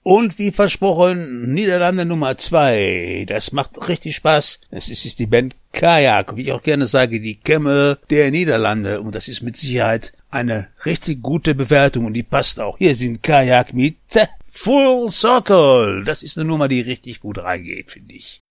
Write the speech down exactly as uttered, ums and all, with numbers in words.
Und wie versprochen, Niederlande Nummer zwei. Das macht richtig Spaß. Es ist, ist die Band Kajak, wie ich auch gerne sage, die Camel der Niederlande. Und das ist mit Sicherheit eine richtig gute Bewertung und die passt auch. Hier sind Kajak mit Full Circle. Das ist eine Nummer, die richtig gut reingeht, finde ich.